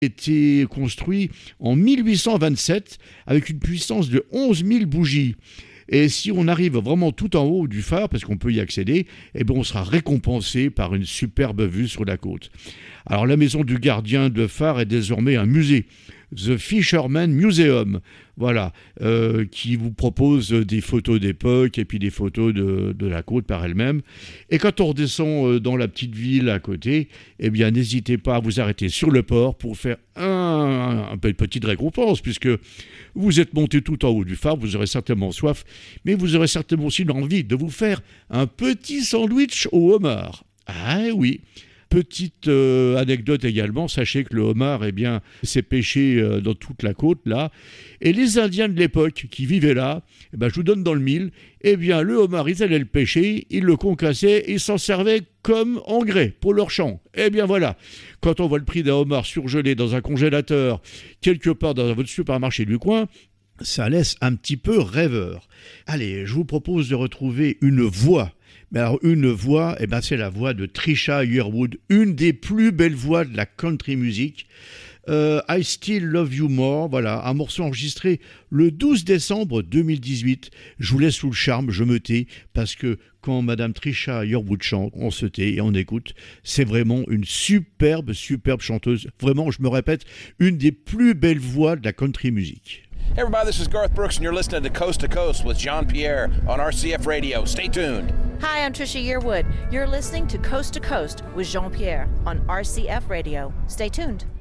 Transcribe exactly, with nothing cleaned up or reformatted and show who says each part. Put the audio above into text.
Speaker 1: Était construit en mille huit cent vingt-sept avec une puissance de onze mille bougies. Et si on arrive vraiment tout en haut du phare, parce qu'on peut y accéder, eh bien on sera récompensé par une superbe vue sur la côte. Alors la maison du gardien de phare est désormais un musée, The Fisherman Museum, voilà, euh, qui vous propose des photos d'époque et puis des photos de, de la côte par elle-même. Et quand on redescend dans la petite ville à côté, eh bien n'hésitez pas à vous arrêter sur le port pour faire un, un, une petite récompense, puisque vous êtes monté tout en haut du phare, vous aurez certainement soif, mais vous aurez certainement aussi l'envie de vous faire un petit sandwich au homard. Ah oui. Petite euh, anecdote également, sachez que le homard, eh bien, c'est pêché euh, dans toute la côte, là. Et les Indiens de l'époque qui vivaient là, eh ben, je vous donne dans le mille, eh bien, le homard, ils allaient le pêcher, ils le concassaient, ils s'en servaient comme engrais pour leur champ. Eh bien, voilà. Quand on voit le prix d'un homard surgelé dans un congélateur, quelque part dans votre supermarché du coin, ça laisse un petit peu rêveur. Allez, je vous propose de retrouver une voix. Mais alors, une voix, eh ben, c'est la voix de Trisha Yearwood, une des plus belles voix de la country music. Euh, I Still Love You More, voilà, un morceau enregistré le douze décembre deux mille dix-huit. Je vous laisse sous le charme, je me tais, parce que quand Madame Trisha Yearwood chante, on se tait et on écoute. C'est vraiment une superbe, superbe chanteuse. Vraiment, je me répète, une des plus belles voix de la country music.
Speaker 2: Hey everybody, this is Garth Brooks and you're listening to Coast to Coast with Jean-Pierre on R C F Radio. Stay tuned.
Speaker 3: Hi, I'm Trisha Yearwood. You're listening to Coast to Coast with Jean-Pierre on R C F Radio. Stay tuned.